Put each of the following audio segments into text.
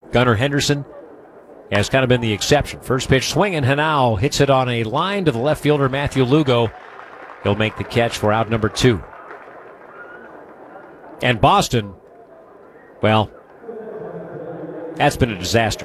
Gunnar Henderson has kind of been the exception. First pitch swinging, Henao hits it on a line to the left fielder, Matthew Lugo. He'll make the catch for out number 2. And Boston, well, that's been a disaster.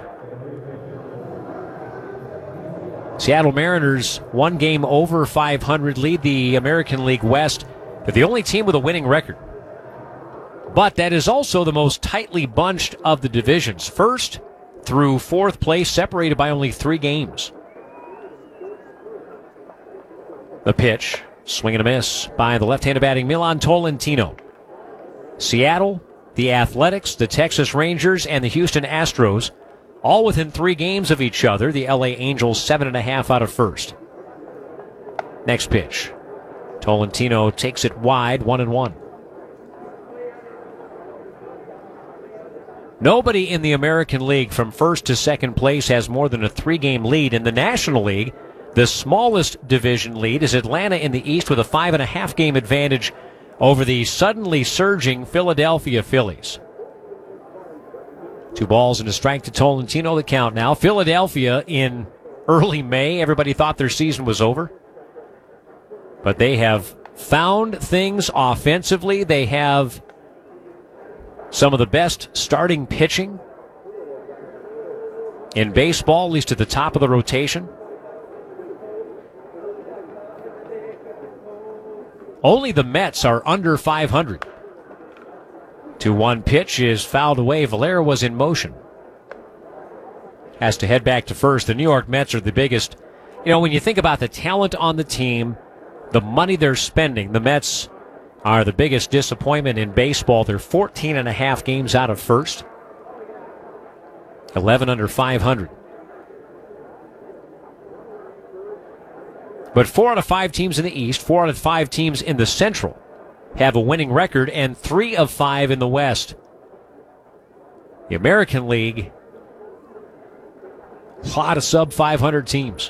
Seattle Mariners, 1 game over 500, lead the American League West. They're the only team with a winning record. But that is also the most tightly bunched of the divisions. First through 4th place, separated by only 3 games. The pitch, swing and a miss by the left-handed batting Milan Tolentino. Seattle, the Athletics, the Texas Rangers, and the Houston Astros, all within 3 games of each other. The LA Angels 7.5 out of first. Next pitch. Tolentino takes it wide, 1-1. Nobody in the American League from first to second place has more than a 3-game lead. In the National League, the smallest division lead is Atlanta in the East with a 5.5-game advantage over the suddenly surging Philadelphia Phillies. 2 balls and a strike to Tolentino, the count now. Philadelphia in early May, everybody thought their season was over. But they have found things offensively. They have some of the best starting pitching in baseball, at least at the top of the rotation. Only the Mets are under 500. 2-1 pitch is fouled away. Valera was in motion. Has to head back to first. The New York Mets are the biggest. You know, when you think about the talent on the team, the money they're spending, the Mets are the biggest disappointment in baseball. They're 14.5 games out of first. 11 under 500. But 4 out of 5 teams in the East, 4 out of 5 teams in the Central have a winning record, and 3 of 5 in the West. The American League, a lot of sub-500 teams.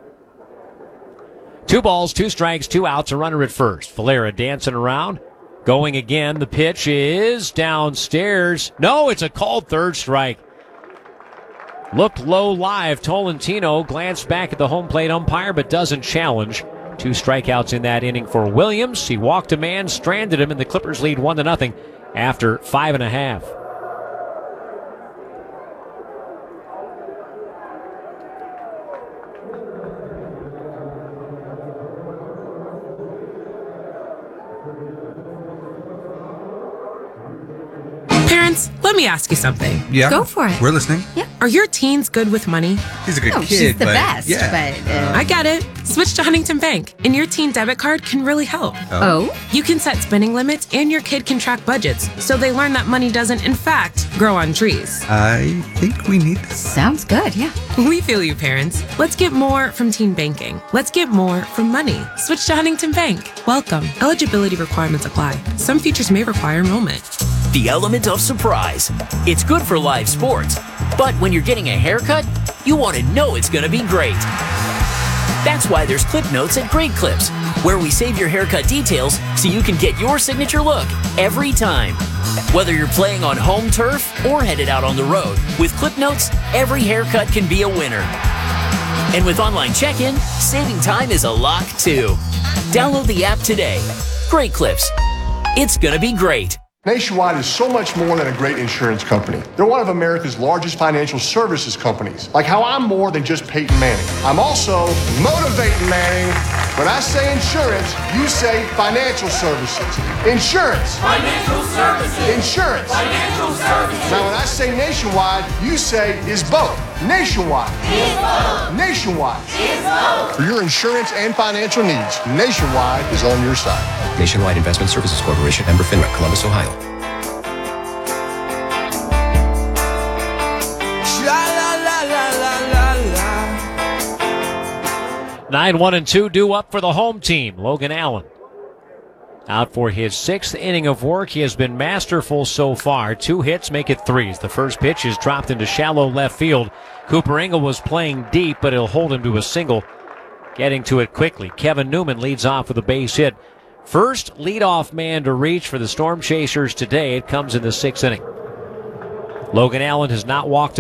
2 balls, 2 strikes, 2 outs, a runner at first. Valera dancing around, going again. The pitch is downstairs. No, it's a called third strike. Looked low live. Tolentino glanced back at the home plate umpire, but doesn't challenge. 2 strikeouts in that inning for Williams. He walked a man, stranded him, and the Clippers lead 1-0 after 5.5. Let me ask you something. Yeah. Go for it. We're listening. Yeah. Are your teens good with money? He's a good kid. She's the but best. Yeah. But I get it. Switch to Huntington Bank, and your teen debit card can really help. Oh? You can set spending limits, and your kid can track budgets, so they learn that money doesn't, in fact, grow on trees. I think we need this. Sounds good, yeah. We feel you, parents. Let's get more from teen banking. Let's get more from money. Switch to Huntington Bank. Welcome. Eligibility requirements apply. Some features may require enrollment. The element of surprise. It's good for live sports, but when you're getting a haircut, you want to know it's going to be great. That's why there's Clip Notes at Great Clips, where we save your haircut details so you can get your signature look every time. Whether you're playing on home turf or headed out on the road, with Clip Notes, every haircut can be a winner. And with online check-in, saving time is a lock too. Download the app today. Great Clips. It's going to be great. Nationwide is so much more than a great insurance company. They're one of America's largest financial services companies. Like how I'm more than just Peyton Manning. I'm also motivating Manning. When I say insurance, you say financial services. Insurance. Financial services. Insurance. Financial services. Now when I say nationwide, you say is both. Nationwide. Is both. Nationwide. Is both. For your insurance and financial needs, Nationwide is on your side. Nationwide Investment Services Corporation, member FINRA, Columbus, Ohio. 9-1-2 due up for the home team. Logan Allen out for his 6th inning of work. He has been masterful so far. 2 hits make it 3s. The first pitch is dropped into shallow left field. Cooper Engel was playing deep, but he'll hold him to a single. Getting to it quickly. Kevin Newman leads off with a base hit. First leadoff man to reach for the Storm Chasers today. It comes in the 6th inning. Logan Allen has not walked